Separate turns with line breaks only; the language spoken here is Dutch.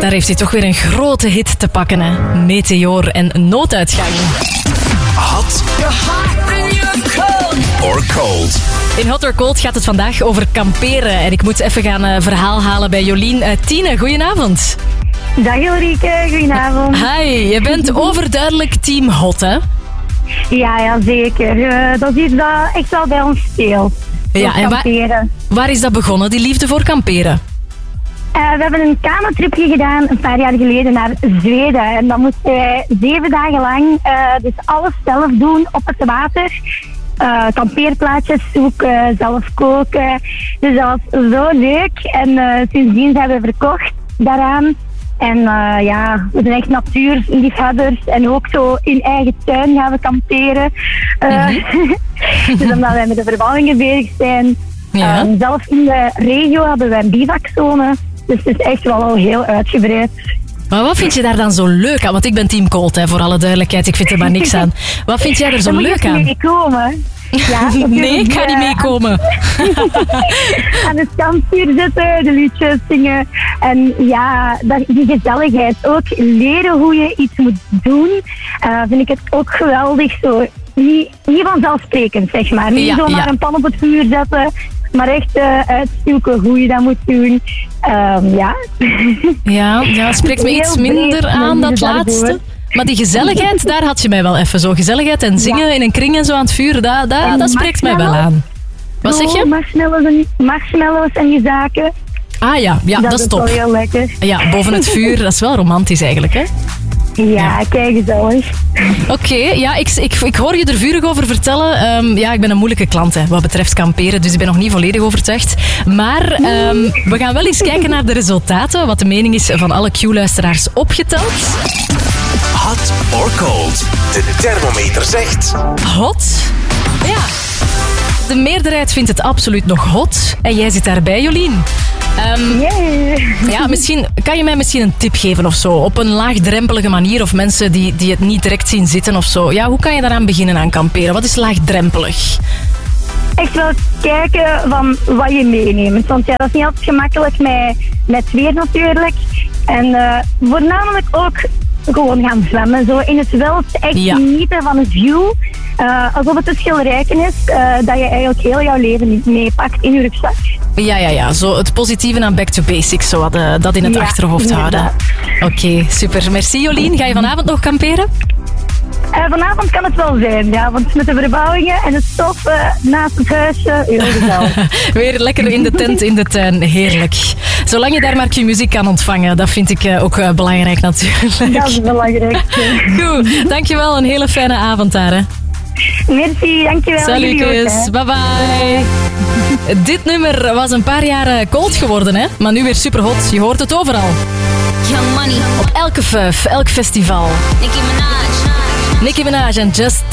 daar heeft hij toch weer een grote hit te pakken, hè. Meteor en Nooduitgang.
Hot or cold.
In Hot or Cold gaat het vandaag over kamperen. En ik moet even gaan verhaal halen bij Jolien. Tine, goedenavond.
Dag Ulrike, goedenavond.
Hi, je bent overduidelijk team hot, hè?
Ja, zeker. Dat is iets dat echt wel bij ons speelt.
Ja, en waar is dat begonnen, die liefde voor kamperen?
We hebben een kamertripje gedaan een paar jaar geleden naar Zweden. En dan moesten wij 7 dagen lang dus alles zelf doen op het water. Kampeerplaatjes zoeken, zelf koken. Dus dat was zo leuk. En sindsdien zijn we verkocht daaraan. En we zijn echt natuurliefhebbers. En ook zo in eigen tuin gaan we kamperen. Dus omdat wij met de verbouwingen bezig zijn.
Ja.
Zelf in de regio hebben wij een bivakzone. Dus het is echt wel al heel uitgebreid.
Maar wat vind je daar dan zo leuk aan? Want ik ben team cold, hè, voor alle duidelijkheid. Ik vind er maar niks aan. Wat vind jij er zo leuk aan?
Meekomen. Ja,
nee, ik ga niet meekomen.
Aan het kampvuur zitten, de liedjes zingen. En ja, die gezelligheid. Ook leren hoe je iets moet doen. Vind ik het ook geweldig. Zo. Niet vanzelfsprekend, zeg maar. Niet zomaar een pan op het vuur zetten. Maar echt uitzoeken hoe je dat moet doen.
Ja, het spreekt me iets minder aan, dat laatste. Maar die gezelligheid, daar had je mij wel even zo. Gezelligheid en zingen in een kring en zo aan het vuur, dat spreekt mij wel aan. Wat zeg je?
Marshmallows en die zaken.
Ah ja, dat is top.
Dat is wel heel lekker.
Ja, boven het vuur, dat is wel romantisch eigenlijk, hè?
Ja, kijk gezellig.
Oké, ja, ik hoor je er vurig over vertellen. Ik ben een moeilijke klant wat betreft kamperen, dus ik ben nog niet volledig overtuigd. Maar we gaan wel eens kijken naar de resultaten, wat de mening is van alle Q-luisteraars opgeteld.
Hot or cold. De thermometer zegt...
Hot? Ja. De meerderheid vindt het absoluut nog hot. En jij zit daarbij, Jolien. Ja, kan je mij misschien een tip geven of zo? Op een laagdrempelige manier of mensen die het niet direct zien zitten of zo. Ja, hoe kan je daaraan beginnen aan kamperen? Wat is laagdrempelig?
Echt wel kijken van wat je meeneemt. Want dat is niet altijd gemakkelijk met weer natuurlijk. En voornamelijk ook gewoon gaan zwemmen. Zo in het wild echt genieten van het view. Alsof het een schilderijken is dat je eigenlijk heel jouw leven niet meepakt in je rugzak.
Ja. Zo het positieve aan Back to Basics. Zo dat in het achterhoofd houden. Oké, super. Merci Jolien. Ga je vanavond nog kamperen?
Vanavond kan het wel zijn, ja. Want met de verbouwingen en het stof naast het huisje, heel gezellig.
Weer lekker in de tent, in de tuin. Heerlijk. Zolang je daar maar je muziek kan ontvangen, dat vind ik ook belangrijk natuurlijk.
Dat is belangrijk.
Goed, dankjewel. Een hele fijne avond daar, hè.
Merci, dankjewel.
Salutjes, bye bye. Dit nummer was een paar jaar cold geworden, hè? Maar nu weer super hot. Je hoort het overal.
Young Money.
Op elke vuif, elk festival.
Nicki Minaj.
Nicki Minaj en Just